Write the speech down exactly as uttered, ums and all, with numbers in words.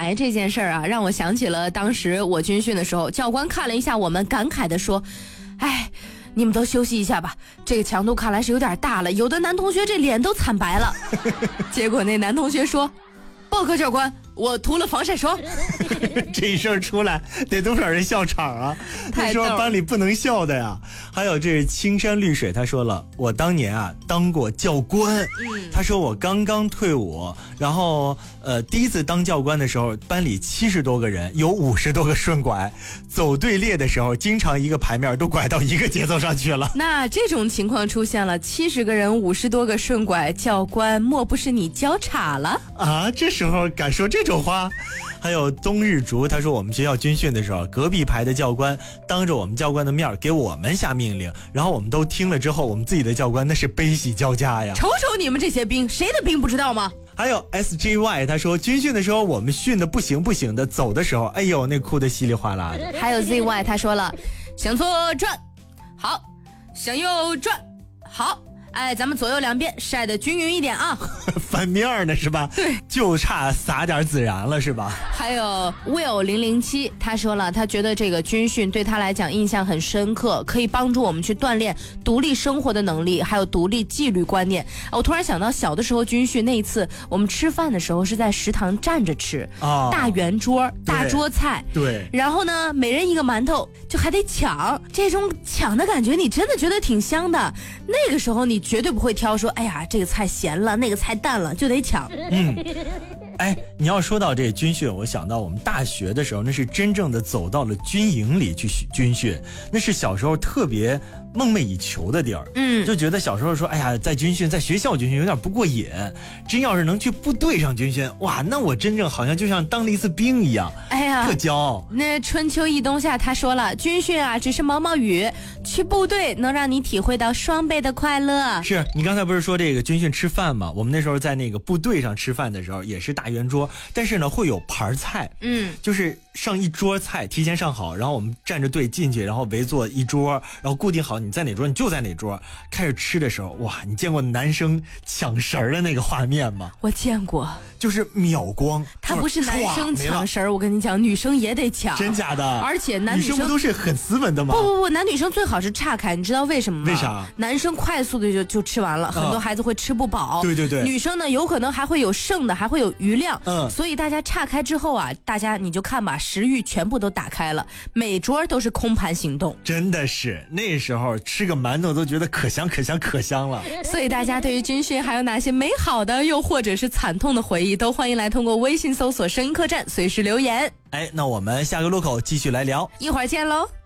牌这件事儿啊，让我想起了当时我军训的时候，教官看了一下我们，感慨地说：“哎，你们都休息一下吧，这个强度看来是有点大了，有的男同学这脸都惨白了。”结果那男同学说：“报告教官，我涂了防晒霜。” 这一声出来得多少人笑场啊？那时候班里不能笑的呀。还有这是青山绿水，他说了，我当年啊当过教官。嗯，他说我刚刚退伍，然后呃第一次当教官的时候，班里七十多个人，有五十多个顺拐，走队列的时候，经常一个牌面都拐到一个节奏上去了。 那这种情况出现了，七十个人，五十多个顺拐，教官莫不是你教岔了啊？这时候敢说这种话？还有冬日竹，他说我们学校军训的时候，隔壁排的教官当着我们教官的面给我们下命令，然后我们都听了之后，我们自己的教官那是悲喜交加呀。 瞅瞅你们这些兵，谁的兵不知道吗？ 还有 S G Y， 他说军训的时候我们训的不行不行的，走的时候哎呦那哭的稀里哗啦的。 还有 Z Y， 他说了，向左转好，向右转好，哎，咱们左右两边晒得均匀一点啊。 翻面呢是吧？ 对， 就差撒点孜然了是吧？ 还有 Will 零零七，他说了，他觉得这个军训对他来讲印象很深刻，可以帮助我们去锻炼独立生活的能力，还有独立纪律观念。我突然想到小的时候军训那一次，我们吃饭的时候是在食堂站着吃，哦、大圆桌大桌菜， 对， 然后呢每人一个馒头，就还得抢，这种抢的感觉你真的觉得挺香的。那个时候你绝对不会挑说，哎呀这个菜咸了，那个菜淡了，就得抢。 嗯，哎，你要说到这军训，我想到我们大学的时候，那是真正的走到了军营里去军训，那是小时候特别梦寐以求的地儿。嗯，就觉得小时候说，哎呀，在军训，在学校军训有点不过瘾，真要是能去部队上军训，哇，那我真正好像就像当了一次兵一样， 哎呀， 特骄傲。 那春秋一冬夏他说了，军训啊只是毛毛雨，去部队能让你体会到双倍的快乐。 是你刚才不是说这个军训吃饭吗？我们那时候在那个部队上吃饭的时候，也是大圆桌，但是呢会有盘菜，嗯，就是上一桌菜提前上好，然后我们站着队进去，然后围坐一桌，然后固定好你在哪桌你就在哪桌。开始吃的时候，哇，你见过男生抢食儿的那个画面吗？ 我见过， 就是秒光。 他不是男生抢食儿，我跟你讲，女生也得抢。 真假的？ 而且男女生女生不都是很斯文的吗？ 不不不，男女生最好是岔开，你知道为什么吗？ 为啥？ 男生快速的就就吃完了，很多孩子会吃不饱。 对对对。 女生呢，有可能还会有剩的，还会有余量。嗯。所以大家岔开之后啊，大家你就看吧，食欲全部都打开了，每桌都是空盘行动。 真的是，那时候吃个馒头都觉得可香可香可香了。 所以大家对于军训还有哪些美好的，又或者是惨痛的回忆，都欢迎来通过微信搜索声音客栈随时留言。 哎，那我们下个路口继续来聊， 一会儿见喽。